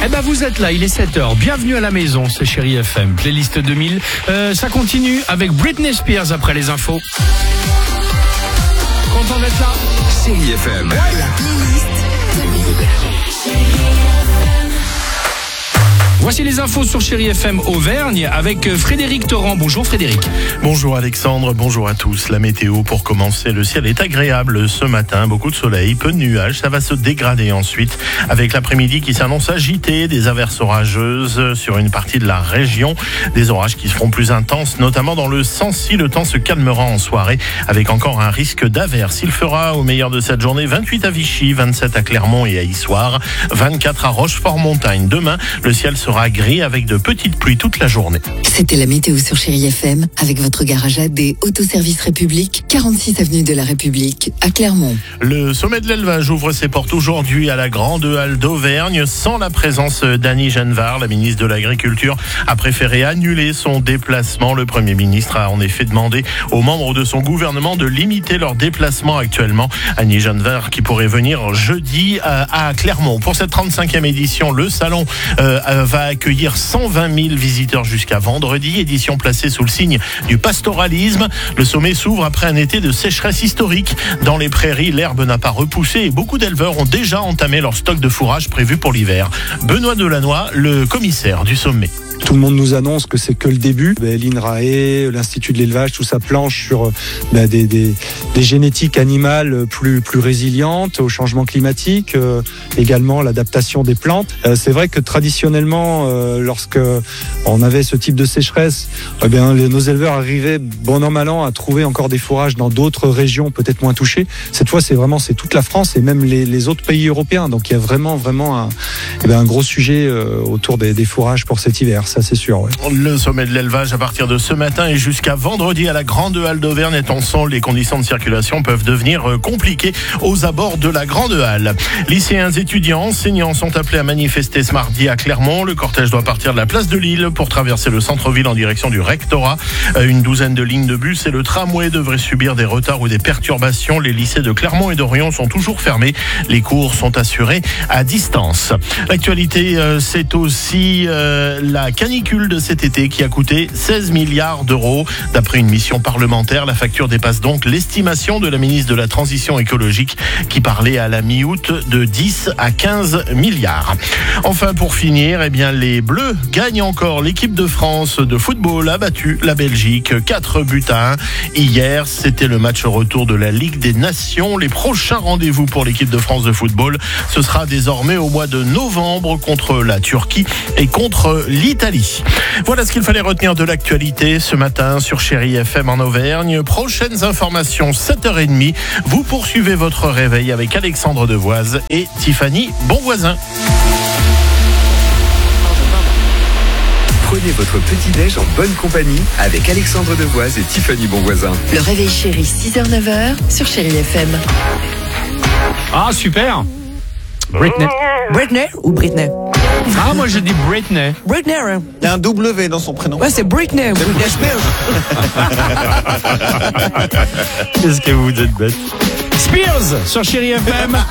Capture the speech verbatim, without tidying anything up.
Eh ben vous êtes là, il est sept heures. Bienvenue à la maison, c'est Chérie F M. Playlist deux mille. Euh, ça continue avec Britney Spears après les infos. Content d'être là. Chérie F M. Ouais. La playlist deux mille. Voici les infos sur Chérie F M Auvergne avec Frédéric Torrent. Bonjour Frédéric. Bonjour Alexandre, bonjour à tous. La météo pour commencer, le ciel est agréable ce matin, beaucoup de soleil, peu de nuages, ça va se dégrader ensuite avec l'après-midi qui s'annonce agité, des averses orageuses sur une partie de la région, des orages qui seront plus intenses, notamment dans le Sancy. Le temps se calmera en soirée avec encore un risque d'averse. Il fera au meilleur de cette journée vingt-huit à Vichy, vingt-sept à Clermont et à Issoire, vingt-quatre à Rochefort-Montagne. Demain, le ciel sera gris avec de petites pluies toute la journée. C'était la météo sur Chérie F M avec votre garage A D Autoservice République, quarante-six avenue de la République à Clermont. Le sommet de l'élevage ouvre ses portes aujourd'hui à la Grande Halle d'Auvergne sans la présence d'Annie Genevard. La ministre de l'Agriculture a préféré annuler son déplacement. Le Premier ministre a en effet demandé aux membres de son gouvernement de limiter leurs déplacements actuellement. Annie Genevard qui pourrait venir jeudi à, à Clermont. Pour cette trente-cinquième édition, le salon euh, va accueillir cent vingt mille visiteurs jusqu'à vendredi. Édition placée sous le signe du pastoralisme. Le sommet s'ouvre après un été de sécheresse historique. Dans les prairies, l'herbe n'a pas repoussé et beaucoup d'éleveurs ont déjà entamé leur stock de fourrage prévu pour l'hiver. Benoît Delannoy, le commissaire du sommet. Tout le monde nous annonce que c'est que le début. Ben, L'INRAE, l'Institut de l'élevage, tout ça planche sur ben, des, des, des génétiques animales plus, plus résilientes au changement climatique, euh, également l'adaptation des plantes. Euh, c'est vrai que traditionnellement, euh, lorsque on avait ce type de sécheresse, eh bien, les, nos éleveurs arrivaient bon an mal an à trouver encore des fourrages dans d'autres régions peut-être moins touchées. Cette fois, c'est vraiment c'est toute la France et même les, les autres pays européens. Donc il y a vraiment vraiment un, eh bien, un gros sujet euh, autour des, des fourrages pour cet hiver. Ça, c'est sûr. Ouais. Le sommet de l'élevage à partir de ce matin et jusqu'à vendredi à la Grande Halle d'Auvergne. Attention, les conditions de circulation peuvent devenir compliquées aux abords de la Grande Halle. Lycéens, étudiants, enseignants sont appelés à manifester ce mardi à Clermont. Le cortège doit partir de la place de Lille pour traverser le centre-ville en direction du rectorat. Une douzaine de lignes de bus et le tramway devraient subir des retards ou des perturbations. Les lycées de Clermont et d'Orion sont toujours fermés. Les cours sont assurés à distance. L'actualité, c'est aussi la canicule de cet été qui a coûté seize milliards d'euros. D'après une mission parlementaire, la facture dépasse donc l'estimation de la ministre de la Transition écologique qui parlait à la mi-août de dix à quinze milliards. Enfin, pour finir, eh bien, les Bleus gagnent encore. L'équipe de France de football a battu la Belgique quatre buts à un. Hier, c'était le match retour de la Ligue des Nations. Les prochains rendez-vous pour l'équipe de France de football, ce sera désormais au mois de novembre contre la Turquie et contre l'Italie. Voilà ce qu'il fallait retenir de l'actualité ce matin sur Chérie F M en Auvergne. Prochaines informations, sept heures trente. Vous poursuivez votre réveil avec Alexandre Devoise et Tiffany Bonvoisin. Prenez votre petit-déj en bonne compagnie avec Alexandre Devoise et Tiffany Bonvoisin. Le réveil chéri, six heures neuf heures sur Chérie F M. Ah super. Britney. Britney ou Britney? Ah moi je dis Britney. Britney, hein. Il y a un W dans son prénom. Ouais, c'est Britney. Britney Spears. Qu'est-ce que vous êtes bête. Spears sur Chérie F M.